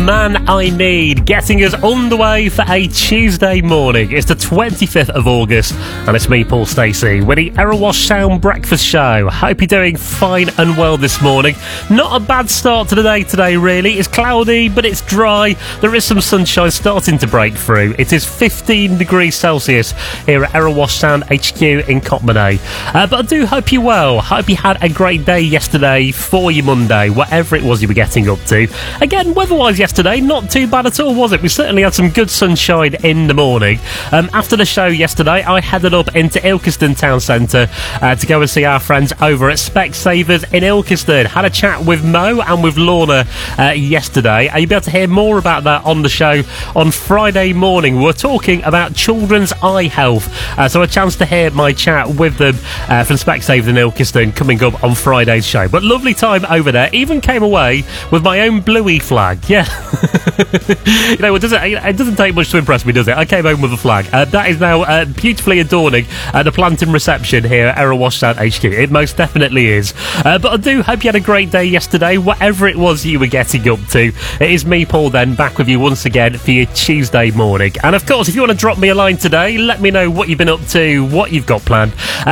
Man I Need, getting us underway for a Tuesday morning. It's the 25th of August, and it's me, Paul Stacey, with the Erewash Sound Breakfast Show. Hope you're doing fine and well this morning. Not a bad start to the day today, really. It's cloudy, but it's dry. There is some sunshine starting to break through. It is 15 degrees Celsius here at Erewash Sound HQ in Cotmanay. But I do hope you're well. Hope you had a great day yesterday for your Monday, whatever it was you were getting up to. Again, weather-wise yesterday, not too bad at all, was it? We certainly had some good sunshine in the morning. After the show yesterday, I headed up into Ilkeston Town Centre to go and see our friends over at Specsavers in Ilkeston. Had a chat with Mo and with Lorna yesterday, and you'll be able to hear more about that on the show on Friday morning. We're talking about children's eye health, so a chance to hear my chat with them from Specsavers in Ilkeston coming up on Friday's show. But lovely time over there. Even came away with my own Bluey flag. Yeah. You know, it doesn't take much to impress me, does it? I came home with a flag. That is now beautifully adorning the planting reception here at Erewash Sound HQ. It most definitely is. But I do hope you had a great day yesterday, whatever it was you were getting up to. It is me, Paul, then, back with you once again for your Tuesday morning. And of course, if you want to drop me a line today, let me know what you've been up to, what you've got planned.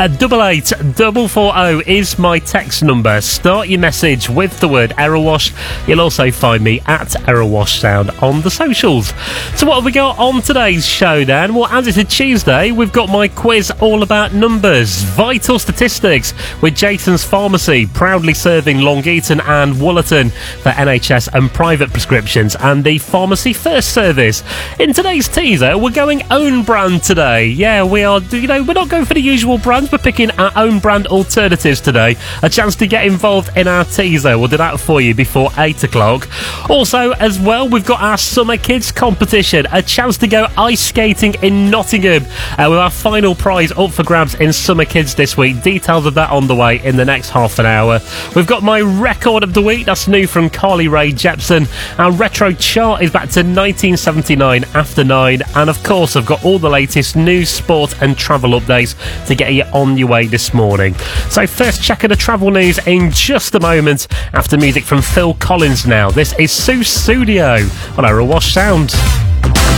88440 is my text number. Start your message with the word Erewash. You'll also find me at Erewash Sound on the socials. So what have we got on today's show then? Well, as it's a Tuesday, we've got my quiz all about numbers. Vital statistics with Jason's Pharmacy, proudly serving Long Eaton and Woolerton for NHS and private prescriptions, and the Pharmacy First service. In today's teaser, we're going own brand today. Yeah, we are, we're not going for the usual brands, we're picking our own brand alternatives today. A chance to get involved in our teaser. We'll do that for you before 8 o'clock. Also, as well, we've got our Summer Kids competition. A chance to go ice skating in Nottingham with our final prize up for grabs in Summer Kids this week. Details of that on the way in the next half an hour. We've got my record of the week. That's new from Carly Rae Jepsen. Our retro chart is back to 1979 after 9. And of course, I've got all the latest news, sport and travel updates to get you on your way this morning. So first check of the travel news in just a moment after music from Phil Collins now. This is Sussudio on Erewash Sound.